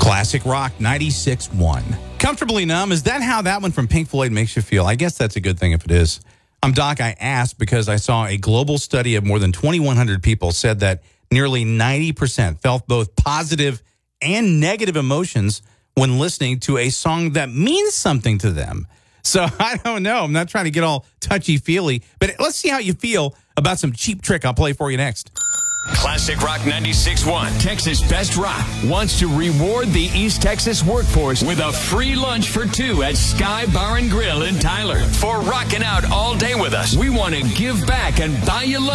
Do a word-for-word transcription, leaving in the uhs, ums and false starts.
Classic Rock ninety-six point one. Comfortably Numb, is that how that one from Pink Floyd makes you feel? I guess that's a good thing if it is. I'm Doc. I asked because I saw a global study of more than twenty-one hundred people said that nearly ninety percent felt both positive and negative emotions when listening to a song that means something to them. So I don't know. I'm not trying to get all touchy-feely, but let's see how you feel about some Cheap Trick I'll play for you next. Classic Rock ninety-six point one, Texas Best Rock, wants to reward the East Texas workforce with a free lunch for two at Sky Bar and Grill in Tyler. For rocking out all day with us, we want to give back and buy you lunch.